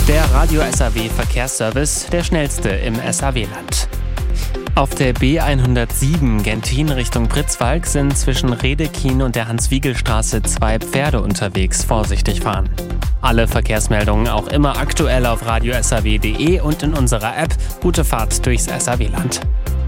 Der Radio SAW Verkehrsservice, der schnellste im SAW-Land. Auf der B107 Gentin Richtung Pritzwalk sind zwischen Redekien und der Hans-Wiegel-Straße 2 Pferde unterwegs. Vorsichtig fahren. Alle Verkehrsmeldungen auch immer aktuell auf radiosaw.de und in unserer App. Gute Fahrt durchs SAW-Land.